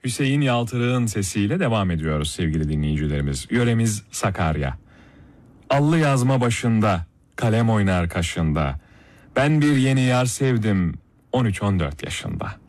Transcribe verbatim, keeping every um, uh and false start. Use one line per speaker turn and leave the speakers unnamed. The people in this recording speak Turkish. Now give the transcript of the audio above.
Hüseyin Yaltırık'ın sesiyle devam ediyoruz sevgili dinleyicilerimiz. Yöremiz Sakarya. Allı yazma başında, kalem oynar kaşında. Ben bir yeni yar sevdim on üç on dört yaşında.